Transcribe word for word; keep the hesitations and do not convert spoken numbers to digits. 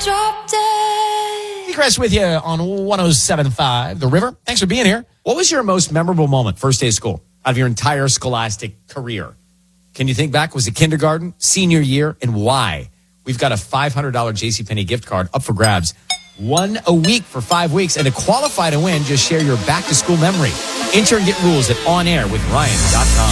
Drop dead. Chris with you on one oh seven point five The River. Thanks for being here. What was your most memorable moment first day of school out of your entire scholastic career? Can you think back? Was it kindergarten, senior year, and why? We've got a five hundred dollars JCPenney gift card up for grabs. One a week for five weeks. And to qualify to win, just share your back-to-school memory. Enter and get rules at on air with ryan dot com.